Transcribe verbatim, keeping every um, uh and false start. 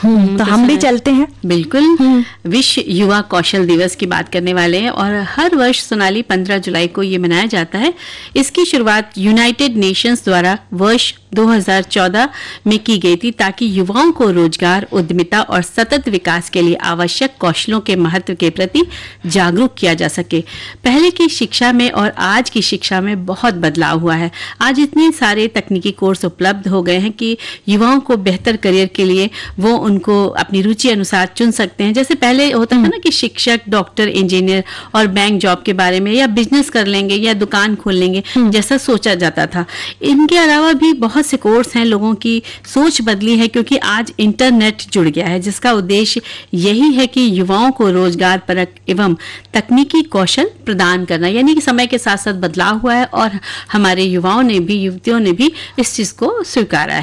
तो हम भी चलते हैं। बिल्कुल, विश्व युवा कौशल दिवस की बात करने वाले हैं और हर वर्ष सोनाली पंद्रह जुलाई को ये मनाया जाता है। इसकी शुरुआत यूनाइटेड नेशंस द्वारा वर्ष दो हज़ार चौदह में की गई थी ताकि युवाओं को रोजगार, उद्यमिता और सतत विकास के लिए आवश्यक कौशलों के महत्व के प्रति जागरूक किया जा सके। पहले की शिक्षा में और आज की शिक्षा में बहुत बदलाव हुआ है। आज इतने सारे तकनीकी कोर्स उपलब्ध हो गए हैं कि युवाओं को बेहतर करियर के लिए वो उनको अपनी रुचि अनुसार चुन सकते हैं। जैसे पहले होता था ना कि शिक्षक, डॉक्टर, इंजीनियर और बैंक जॉब के बारे में या बिजनेस कर लेंगे या दुकान खोल लेंगे जैसा सोचा जाता था। इनके अलावा भी बहुत से कोर्स हैं। लोगों की सोच बदली है क्योंकि आज इंटरनेट जुड़ गया है, जिसका उद्देश्य यही है कि युवाओं को रोजगार परक एवं तकनीकी कौशल प्रदान करना। यानी कि समय के साथ साथ बदलाव हुआ है और हमारे युवाओं ने भी, युवतियों ने भी इस चीज को स्वीकारा है।